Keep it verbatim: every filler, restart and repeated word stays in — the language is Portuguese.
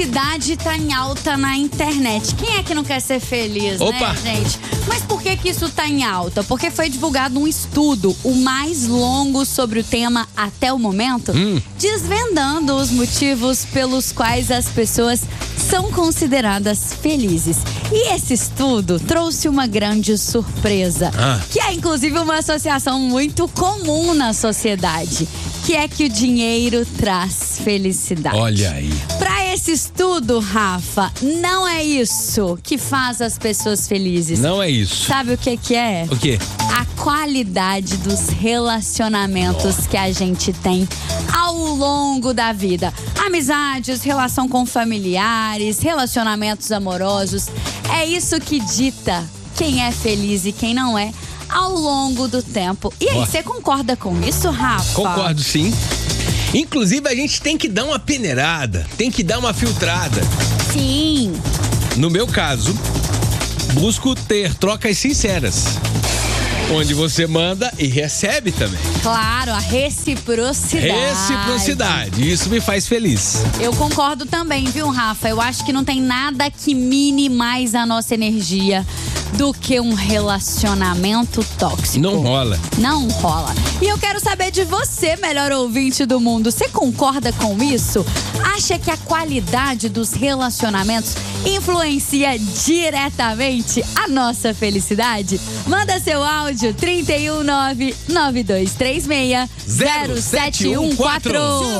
felicidade tá em alta na internet. Quem é que não quer ser feliz, Opa. né, gente? Mas por que que isso tá em alta? Porque foi divulgado um estudo, o mais longo sobre o tema até o momento, hum. desvendando os motivos pelos quais as pessoas são consideradas felizes. E esse estudo trouxe uma grande surpresa, ah. que é inclusive uma associação muito comum na sociedade, que é que o dinheiro traz felicidade. Olha aí. Pra esse estudo, Rafa, não é isso que faz as pessoas felizes. Não é isso. Sabe o que que é? O quê? A qualidade dos relacionamentos oh. que a gente tem ao longo da vida. Amizades, relação com familiares, relacionamentos amorosos. É isso que dita quem é feliz e quem não é ao longo do tempo. E aí, você concorda com isso, Rafa? Concordo, sim. Inclusive, a gente tem que dar uma peneirada, tem que dar uma filtrada. Sim. No meu caso, busco ter trocas sinceras, onde você manda e recebe também. Claro, a reciprocidade. Reciprocidade, isso me faz feliz. Eu concordo também, viu, Rafa? Eu acho que não tem nada que mine mais a nossa energia do que um relacionamento tóxico. Não rola. Não rola. E eu quero saber de você, melhor ouvinte do mundo. Você concorda com isso? Acha que a qualidade dos relacionamentos influencia diretamente a nossa felicidade? Manda seu áudio trinta e um nove, nove dois três seis, zero sete um quatro.